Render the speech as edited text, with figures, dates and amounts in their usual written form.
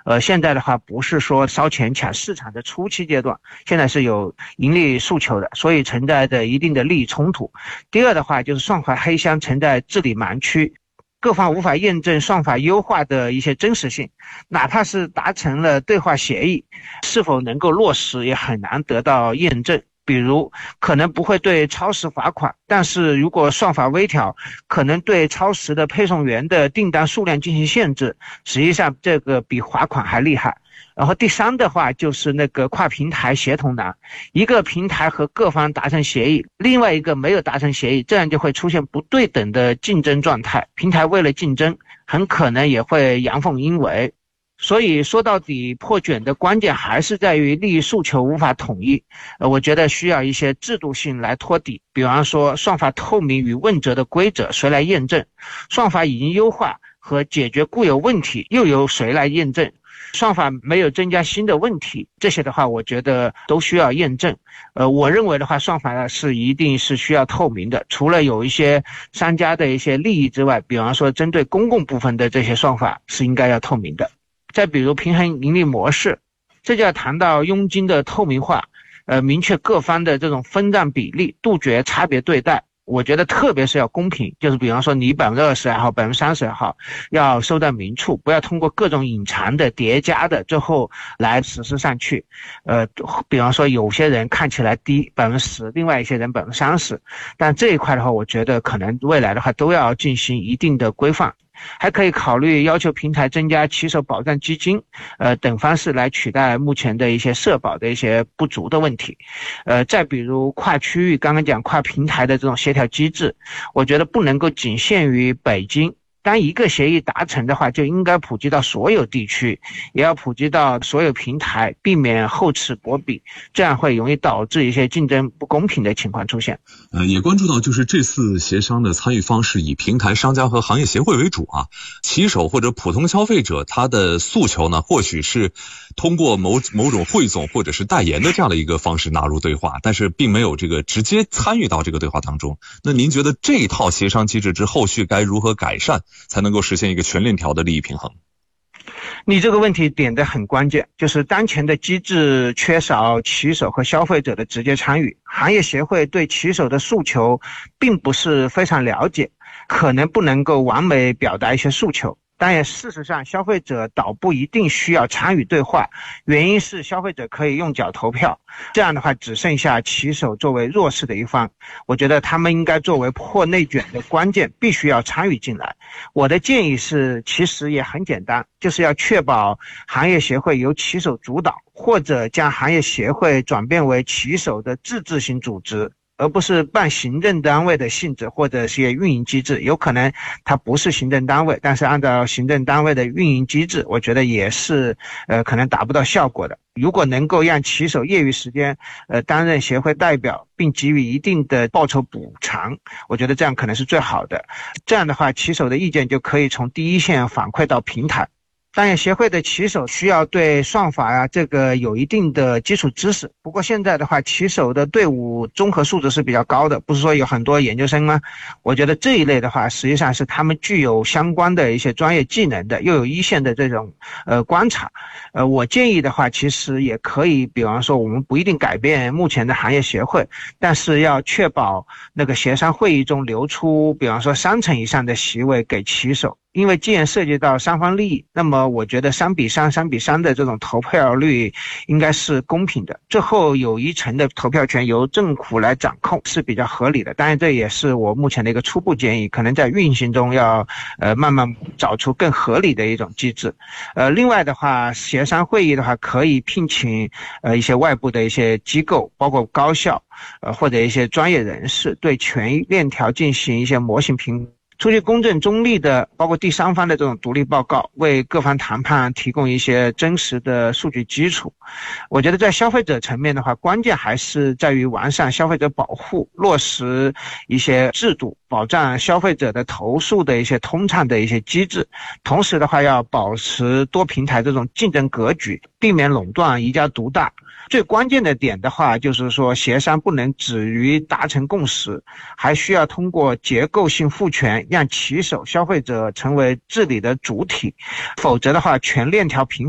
现在的话不是说烧钱抢市场的初期阶段，现在是有盈利诉求的，所以存在着一定的利益冲突。第二的话就是算法黑箱存在治理盲区，各方无法验证算法优化的一些真实性，哪怕是达成了对话协议，是否能够落实也很难得到验证。比如可能不会对超时罚款，但是如果算法微调，可能对超时的配送员的订单数量进行限制，实际上这个比罚款还厉害。然后第三的话就是那个跨平台协同难，一个平台和各方达成协议，另外一个没有达成协议，这样就会出现不对等的竞争状态，平台为了竞争很可能也会阳奉阴违。所以说到底破卷的关键还是在于利益诉求无法统一，我觉得需要一些制度性来托底，比方说算法透明与问责的规则谁来验证，算法已经优化和解决固有问题又由谁来验证，算法没有增加新的问题，这些的话我觉得都需要验证。我认为的话算法是一定是需要透明的，除了有一些商家的一些利益之外，比方说针对公共部分的这些算法是应该要透明的。再比如平衡盈利模式，这就要谈到佣金的透明化，明确各方的这种分账比例，杜绝差别对待。我觉得特别是要公平，就是比方说你20%也好，30%也好，要收到明处，不要通过各种隐藏的叠加的最后来实施上去。比方说有些人看起来低10%，另外一些人30%，但这一块的话我觉得可能未来的话都要进行一定的规范。还可以考虑要求平台增加骑手保障基金等方式来取代目前的一些社保的一些不足的问题。再比如跨区域，刚刚讲跨平台的这种协调机制，我觉得不能够仅限于北京，当一个协议达成的话就应该普及到所有地区，也要普及到所有平台，避免厚此薄彼，这样会容易导致一些竞争不公平的情况出现。 也关注到就是这次协商的参与方式以平台商家和行业协会为主啊，骑手或者普通消费者他的诉求呢，或许是通过某种汇总或者是代言的这样的一个方式纳入对话，但是并没有这个直接参与到这个对话当中。那您觉得这一套协商机制之后续该如何改善，才能够实现一个全链条的利益平衡？ 你这个问题点得很关键，就是当前的机制缺少骑手和消费者的直接参与，行业协会对骑手的诉求并不是非常了解，可能不能够完美表达一些诉求。但也事实上消费者倒不一定需要参与对话，原因是消费者可以用脚投票，这样的话只剩下骑手作为弱势的一方，我觉得他们应该作为破内卷的关键必须要参与进来。我的建议是其实也很简单，就是要确保行业协会由骑手主导，或者将行业协会转变为骑手的自治性组织，而不是办行政单位的性质或者是运营机制。有可能它不是行政单位，但是按照行政单位的运营机制，我觉得也是可能达不到效果的。如果能够让骑手业余时间担任协会代表，并给予一定的报酬补偿，我觉得这样可能是最好的。这样的话骑手的意见就可以从第一线反馈到平台。当然协会的骑手需要对算法这个有一定的基础知识，不过现在的话骑手的队伍综合素质是比较高的，不是说有很多研究生吗？我觉得这一类的话实际上是他们具有相关的一些专业技能的，又有一线的这种观察。我建议的话其实也可以，比方说我们不一定改变目前的行业协会，但是要确保那个协商会议中留出比方说3成以上的席位给骑手，因为既然涉及到双方利益，那么我觉得3:3的这种投票率应该是公平的，最后有1成的投票权由政府来掌控是比较合理的。当然这也是我目前的一个初步建议，可能在运行中要慢慢找出更合理的一种机制。另外的话协商会议的话可以聘请一些外部的一些机构，包括高校或者一些专业人士，对全链条进行一些模型评估，出具公正中立的包括第三方的这种独立报告，为各方谈判提供一些真实的数据基础。我觉得在消费者层面的话，关键还是在于完善消费者保护，落实一些制度，保障消费者的投诉的一些通畅的一些机制。同时的话要保持多平台这种竞争格局，避免垄断一家独大。最关键的点的话就是说协商不能止于达成共识，还需要通过结构性赋权让骑手消费者成为治理的主体，否则的话全链条平